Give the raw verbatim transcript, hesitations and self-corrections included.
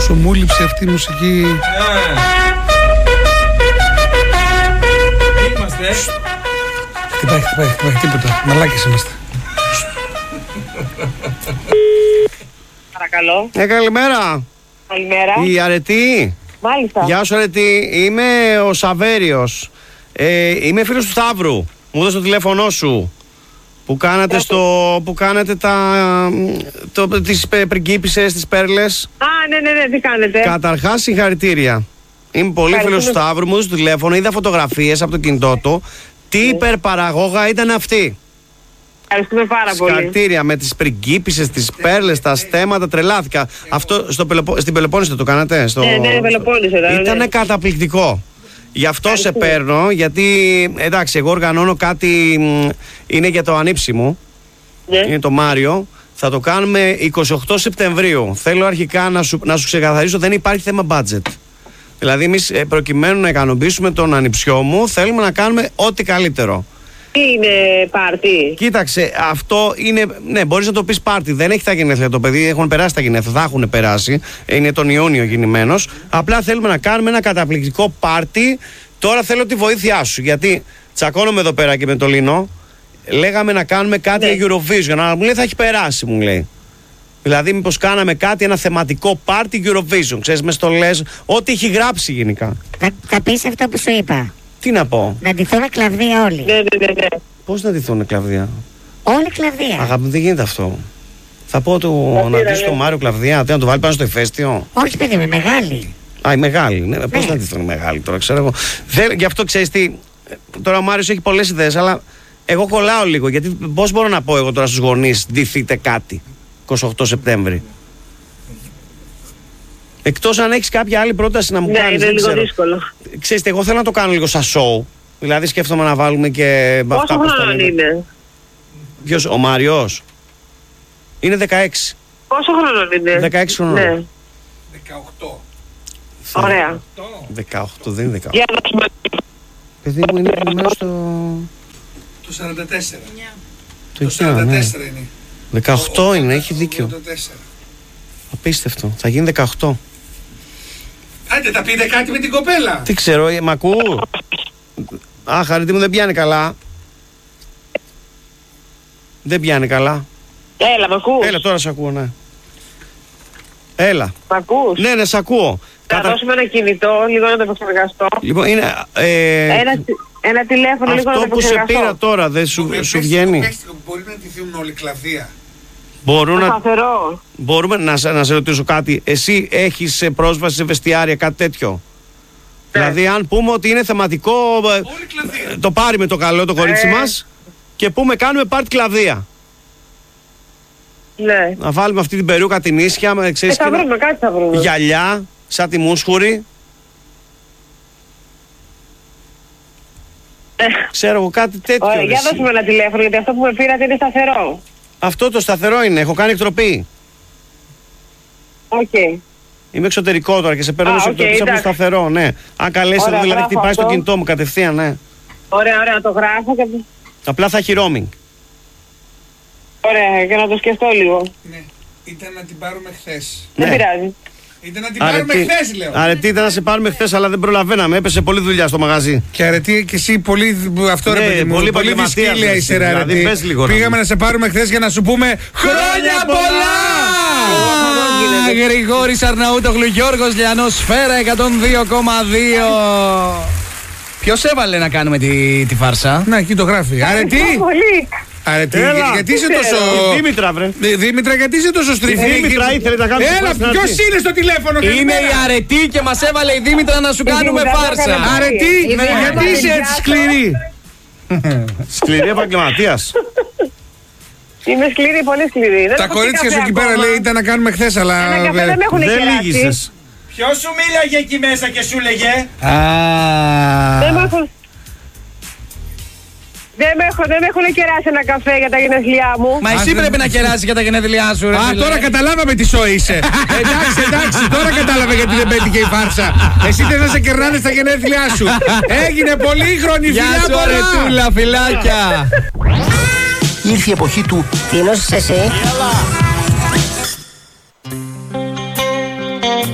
Πόσο μου λείψε αυτή η μουσική. Είμαστε. Χτυπάει, χτυπάει, χτυπάει, τίποτα. Μαλάκες είμαστε. Παρακαλώ. Ε, καλημέρα. Καλημέρα. Η Αρετή. Μάλιστα. Γεια σου Αρετή. Είμαι ο Σαβέριος. Ε, είμαι φίλος του Σταύρου. Μου έδωσε το τηλέφωνό σου. Που κάνατε, στο, που κάνατε τα, το, τις πριγκίπισσες, τις πέρλες. Α, ναι, ναι, ναι, τι κάνετε. Καταρχάς συγχαρητήρια. Είμαι πολύ φίλος του Σταύρου, μου έδωσε το τηλέφωνο, είδα φωτογραφίες από το κινητό του. Τι yeah. υπερπαραγόγα ήταν αυτή. Ευχαριστούμε πάρα πολύ. Συγχαρητήρια με τις πριγκίπισσες, τις πέρλες, τα στέματα, τρελάθηκα. Αυτό στο Πελοπο... στην Πελοπόννησο το κάνατε. Στο... Ναι, ναι, Πελοπόννησο. Ήταν ναι. καταπληκτικό. Γι' αυτό σε παίρνω, γιατί εντάξει, εγώ οργανώνω κάτι, είναι για το ανήψιμο, ναι. είναι το Μάριο. Θα το κάνουμε εικοστή όγδοη Σεπτεμβρίου. Θέλω αρχικά να σου, να σου ξεκαθαρίσω, δεν υπάρχει θέμα budget. Δηλαδή εμείς προκειμένου να ικανοποιήσουμε τον ανιψιό μου, θέλουμε να κάνουμε ό,τι καλύτερο. Τι είναι πάρτι? Κοίταξε, αυτό είναι. Ναι, μπορείς να το πεις πάρτι. Δεν έχει τα γενέθλια το παιδί, έχουν περάσει τα γενέθλια, θα έχουν περάσει. Είναι τον Ιούνιο γεννημένος. Απλά θέλουμε να κάνουμε ένα καταπληκτικό πάρτι. Τώρα θέλω τη βοήθειά σου. Γιατί τσακώνομαι εδώ πέρα και με το Λίνο. Λέγαμε να κάνουμε κάτι ναι. για Eurovision. Αλλά μου λέει θα έχει περάσει, μου λέει. Δηλαδή, μήπως κάναμε κάτι, ένα θεματικό πάρτι Eurovision. Ξέρεις, με στολές, ό,τι έχει γράψει γενικά. Θα, θα πεις αυτό που σου είπα. Τι να πω? Να ντυθούν κλαδία όλοι. Ναι, ναι, ναι, ναι. Πώς να ντυθούν κλαδία? Όλοι κλαδία. Αγάπη, δεν γίνεται αυτό. Θα πω του να ντύσει το Μάριο κλαδία, να το βάλει πάνω στο ηφαίστειο. Όχι, παιδί μου, μεγάλη. Α, η μεγάλη. Ναι, πώς ναι. να ντυθούν οι μεγάλοι τώρα, ξέρω εγώ. Δεν, γι' αυτό ξέρεις τι. Τώρα ο Μάριος έχει πολλές ιδέες, αλλά εγώ κολλάω λίγο. Γιατί πώς μπορώ να πω εγώ τώρα στους γονείς, ντυθείτε κάτι εικοστή όγδοη Σεπτέμβρη. Εκτός αν έχεις κάποια άλλη πρόταση να μου ναι, κάνεις. Είναι λίγο ξέρω. δύσκολο. Ξέρετε, εγώ θέλω να το κάνω λίγο σαν show. Δηλαδή σκέφτομαι να βάλουμε και. Πόσο χρόνο είναι? Ποιος, ο Μάριος? Είναι δεκαέξι. Πόσο χρόνο είναι? δεκαέξι χρονών. Ναι. δεκαοκτώ. Ωραία. δεκαοκτώ, δεν είναι δεκαοκτώ. Για να δούμε. Παιδί μου είναι γεννημένο στο. Το σαράντα τέσσερα. Το, το σαράντα τέσσερα ναι. είναι. δεκαοκτώ είναι, έχει δίκιο. Απίστευτο. Θα γίνει δεκαοκτώ. Άντε, θα πείτε κάτι με την κοπέλα. Τι ξέρω, ε, μ' ακού. Α, Χαριτή μου, δεν πιάνει καλά. Δεν πιάνει καλά. Έλα, μ' ακούς? Έλα, τώρα σ' ακούω, ναι. Έλα. Μ' ακούς? Ναι, ναι, σ' ακούω. Θα Κατα... δώσουμε ένα κινητό, λίγο να το επεξεργαστώ. Λοιπόν, είναι... Ε... Ένα, ένα τηλέφωνο, λίγο να το επεξεργαστώ. Αυτό που σε πήρα τώρα, δεν σου, σου βγαίνει. Μπορεί να ντυθούν όλοι κλαδία. Μπορούν να... Μπορούμε να, να σε ρωτήσω κάτι. Εσύ έχεις πρόσβαση σε βεστιάρια, κάτι τέτοιο? Ναι. Δηλαδή αν πούμε ότι είναι θεματικό, το πάρει με το καλό το κορίτσι ε. μας και πούμε κάνουμε πάρτι κλαδία. Ναι. Να βάλουμε αυτή την περούκα, την ίσια, ξέρεις, ε, θα βρούμε, κάτι θα βρούμε. Γυαλιά, σαν τη μούσχουρη. Ε. Ξέρω εγώ κάτι τέτοιο. Ωραία, για δώσουμε ένα τηλέφωνο, γιατί αυτό που με πήρατε είναι σταθερό. Αυτό το σταθερό είναι, έχω κάνει εκτροπή. Οκ. Okay. Είμαι εξωτερικό τώρα και σε παίρνω σε εκτροπή από το σταθερό, ναι. Αν καλέσει εδώ, δηλαδή χτυπάει στο κινητό μου κατευθείαν, ναι. Ωραία, ωραία, το γράφω και... Απλά θα έχει roaming. Ωραία, και να το σκεφτώ λίγο. Ναι, ήταν να την πάρουμε χθες. Δεν ναι. πειράζει. Ήταν να την Αρετή, πάρουμε χθες, λέω. Αρετή, ήταν να σε πάρουμε χθες, αλλά δεν προλαβαίναμε. Έπεσε πολλή δουλειά στο μαγαζί. Και Αρετή, και εσύ πολύ. Αυτό ναι, ρε παιδί μου. Πολύ, πολύ δυσκύλια είσαι, ρε Αρετή. Δηλαδή, λίγο, πήγαμε να, να σε πάρουμε χθες για να σου πούμε χρόνια πολλά! Γρηγόρης Αρναούτογλου, Γιώργος Λιανός, Σφαίρα εκατόν δύο κόμμα δύο. Ποιος έβαλε να κάνουμε τη, τη φάρσα? Να, εκεί το γράφει. Αρετή! Αρετή, για, γιατί είσαι τόσο. Δήμητρα, βρε. Δήμητρα, γιατί είσαι τόσο στριφτή? Δήμητρα, ήθελε να κάνουμε. Έλα, ποιος είναι στο τηλέφωνο? Είναι η Αρετή και μας έβαλε η Δήμητρα να σου κάνουμε φάρσα. Αρετή, γιατί είσαι έτσι σκληρή? Σκληρή επαγγελματίας. Είμαι σκληρή, πολύ σκληρή. Τα κορίτσια σου εκεί πέρα λέει ήταν να κάνουμε χθες, αλλά δεν λύγησες. Ποιος σου μίλαγε εκεί μέσα και σου λέγε? Δεν μ' έχουν... Δεν με, έχω, δεν με έχουν κεράσει ένα καφέ για τα γενέθλιά μου. Μα εσύ πρέπει να κεράσει για τα γενέθλιά σου, ρε. Α, τώρα καταλάβαμε τι σο είσαι. εντάξει, εντάξει, τώρα κατάλαβε γιατί δεν πέτυχε η φάρσα. Εσύ θες να σε κερνάνε στα γενέθλιά σου. Έγινε πολύχρονη, φιλιά πολλά. Γεια σου, Ρετούλα, φιλάκια. Ήρθε η εποχή του. Τι νόσες εσύ?